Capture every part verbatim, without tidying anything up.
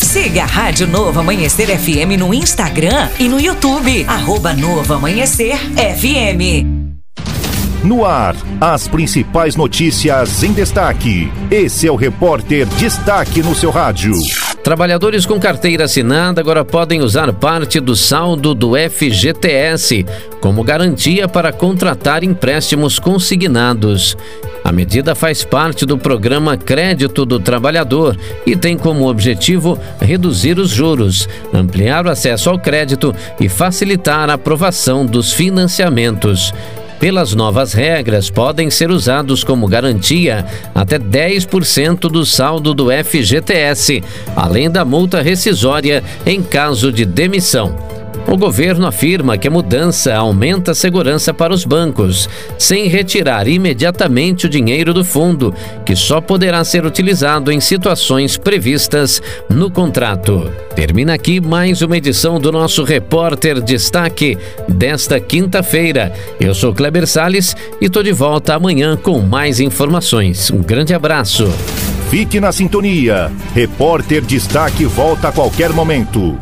Siga a Rádio Novo Amanhecer F M no Instagram e no YouTube, arroba Novo Amanhecer F M. No ar, as principais notícias em destaque. Esse é o Repórter Destaque no seu rádio. Trabalhadores com carteira assinada agora podem usar parte do saldo do F G T S como garantia para contratar empréstimos consignados. A medida faz parte do programa Crédito do Trabalhador e tem como objetivo reduzir os juros, ampliar o acesso ao crédito e facilitar a aprovação dos financiamentos. Pelas novas regras, podem ser usados como garantia até dez por cento do saldo do F G T S, além da multa rescisória em caso de demissão. O governo afirma que a mudança aumenta a segurança para os bancos, sem retirar imediatamente o dinheiro do fundo, que só poderá ser utilizado em situações previstas no contrato. Termina aqui mais uma edição do nosso Repórter Destaque desta quinta-feira. Eu sou Kleber Salles e estou de volta amanhã com mais informações. Um grande abraço. Fique na sintonia. Repórter Destaque volta a qualquer momento.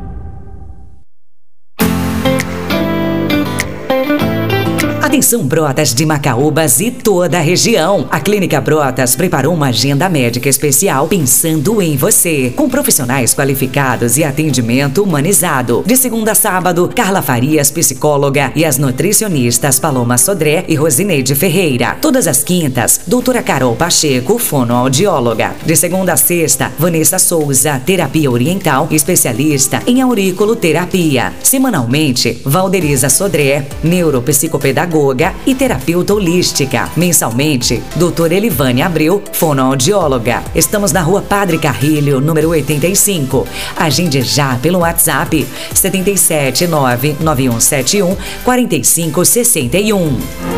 Atenção, Brotas de Macaúbas e toda a região. A Clínica Brotas preparou uma agenda médica especial pensando em você, com profissionais qualificados e atendimento humanizado. De segunda a sábado, Carla Farias, psicóloga, e as nutricionistas Paloma Sodré e Rosineide Ferreira. Todas as quintas, doutora Carol Pacheco, fonoaudióloga. De segunda a sexta, Vanessa Souza, terapia oriental, especialista em auriculoterapia. Semanalmente, Valderiza Sodré, neuropsicopedagoga e terapeuta holística. Mensalmente, doutora Elivane Abreu, fonoaudióloga. Estamos na Rua Padre Carrilho, número oitenta e cinco. Agende já pelo WhatsApp sete sete nove nove um sete um quatro cinco seis um.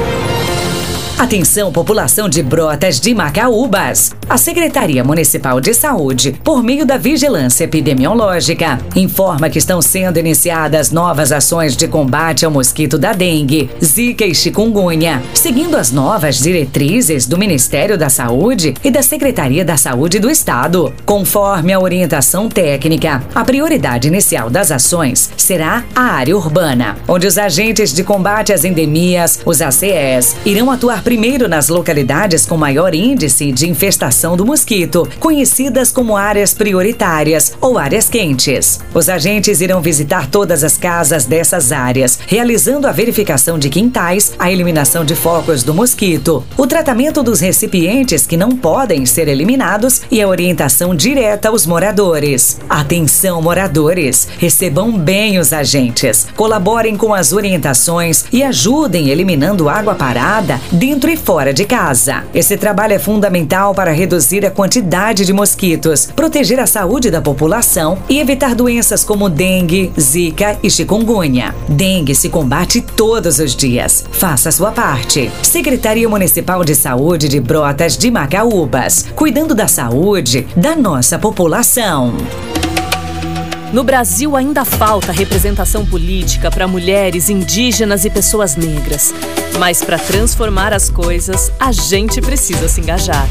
Atenção, população de Brotas de Macaúbas. A Secretaria Municipal de Saúde, por meio da Vigilância Epidemiológica, informa que estão sendo iniciadas novas ações de combate ao mosquito da dengue, zika e chikungunya, seguindo as novas diretrizes do Ministério da Saúde e da Secretaria da Saúde do Estado. Conforme a orientação técnica, a prioridade inicial das ações será a área urbana, onde os agentes de combate às endemias, os A C Es, irão atuar primeiro nas localidades com maior índice de infestação do mosquito, conhecidas como áreas prioritárias ou áreas quentes. Os agentes irão visitar todas as casas dessas áreas, realizando a verificação de quintais, a eliminação de focos do mosquito, o tratamento dos recipientes que não podem ser eliminados e a orientação direta aos moradores. Atenção, moradores! Recebam bem os agentes, colaborem com as orientações e ajudem eliminando água parada dentro e fora de casa. Esse trabalho é fundamental para reduzir a quantidade de mosquitos, proteger a saúde da população e evitar doenças como dengue, zika e chikungunya. Dengue se combate todos os dias. Faça a sua parte. Secretaria Municipal de Saúde de Brotas de Macaúbas, cuidando da saúde da nossa população. No Brasil ainda falta representação política para mulheres, indígenas e pessoas negras. Mas para transformar as coisas, a gente precisa se engajar.